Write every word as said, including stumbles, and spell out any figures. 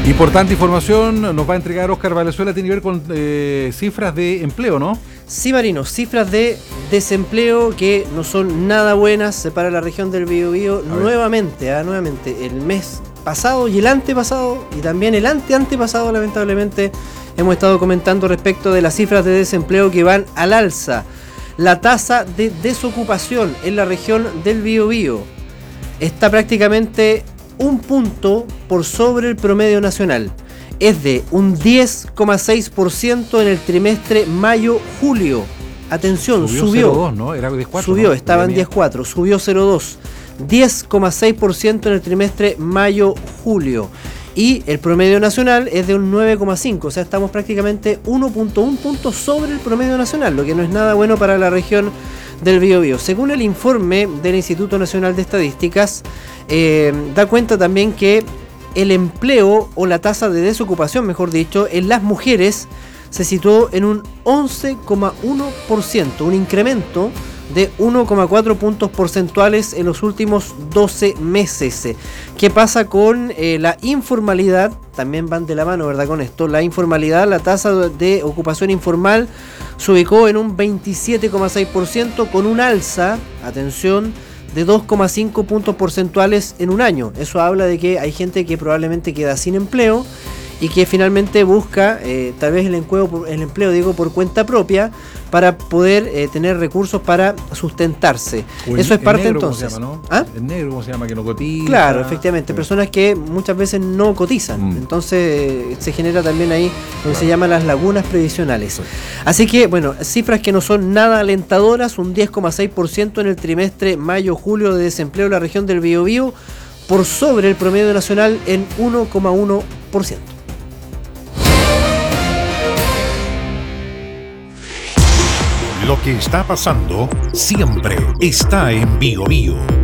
Importante información nos va a entregar Óscar Valenzuela, tiene que ver con eh, cifras de empleo, ¿no? Sí, Marino, cifras de desempleo que no son nada buenas para la región del Biobío. Nuevamente, ¿eh? nuevamente, el mes pasado y el antepasado, y también el ante-antepasado, lamentablemente, hemos estado comentando respecto de las cifras de desempleo que van al alza. La tasa de desocupación en la región del Biobío está prácticamente un punto por sobre el promedio nacional. Es de un diez coma seis por ciento en el trimestre mayo-julio. Atención, subió. Subió, cero coma dos, ¿no? Era diez coma cuatro. Subió, ¿no? estaba en diez coma cuatro, subió cero coma dos. diez coma seis por ciento en el trimestre mayo-julio. Y el promedio nacional es de un nueve coma cinco, o sea, estamos prácticamente uno punto uno puntos sobre el promedio nacional, lo que no es nada bueno para la región del Biobío. Según el informe del Instituto Nacional de Estadísticas, eh, da cuenta también que el empleo o la tasa de desocupación, mejor dicho, en las mujeres se situó en un once coma uno por ciento, un incremento de uno coma cuatro puntos porcentuales en los últimos doce meses. ¿Qué pasa con eh, la informalidad? También van de la mano, ¿verdad? Con esto, la informalidad, la tasa de ocupación informal se ubicó en un veintisiete coma seis por ciento con un alza, atención, de dos coma cinco puntos porcentuales en un año. Eso habla de que hay gente que probablemente queda sin empleo y que finalmente busca eh, tal vez el empleo, el empleo digo, por cuenta propia para poder eh, tener recursos para sustentarse. El, Eso es parte negro, entonces. ¿cómo se llama, no? ¿Ah? El negro, ¿cómo se llama? Que no cotiza. Claro, efectivamente, sí. Personas que muchas veces no cotizan. Mm. Entonces eh, se genera también ahí lo que claro. se llama las lagunas previsionales. Sí. Así que, bueno, cifras que no son nada alentadoras, un diez coma seis por ciento en el trimestre mayo-julio de desempleo en la región del Biobío, por sobre el promedio nacional en uno coma uno por ciento. Lo que está pasando siempre está en Biobío.